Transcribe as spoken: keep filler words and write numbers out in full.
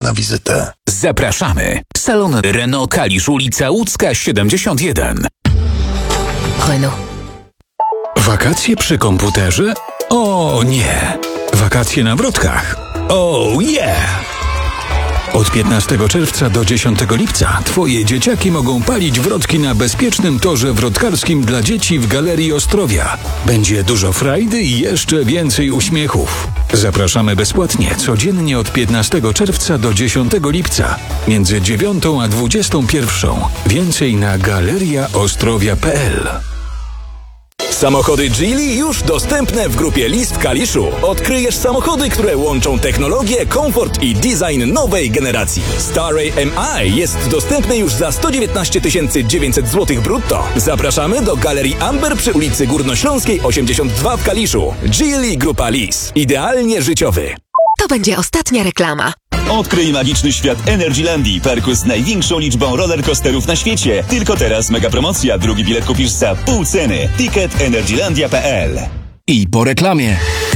na wizytę. Zapraszamy. Salon Renault Kalisz, ulica Łódzka siedemdziesiąt jeden. Renault. Wakacje przy komputerze? O nie! Wakacje na wrotkach? Oh yeah! Od piętnastego czerwca do dziesiątego lipca Twoje dzieciaki mogą palić wrotki na bezpiecznym torze wrotkarskim dla dzieci w Galerii Ostrowia. Będzie dużo frajdy i jeszcze więcej uśmiechów. Zapraszamy bezpłatnie codziennie od piętnastego czerwca do dziesiątego lipca między dziewiątą a dwudziestą pierwszą. Więcej na galeria ostrowia kropka p l. Samochody Geely już dostępne w grupie Lis w Kaliszu. Odkryjesz samochody, które łączą technologię, komfort i design nowej generacji. Starray M I jest dostępny już za sto dziewiętnaście tysięcy dziewięćset złotych brutto. Zapraszamy do Galerii Amber przy ulicy Górnośląskiej osiemdziesiąt dwa w Kaliszu. Geely Grupa Lis. Idealnie życiowy. To będzie ostatnia reklama. Odkryj magiczny świat Energylandii, parku z największą liczbą rollercoasterów na świecie. Tylko teraz mega promocja, drugi bilet kupisz za pół ceny. Ticket energylandia kropka p l. I po reklamie.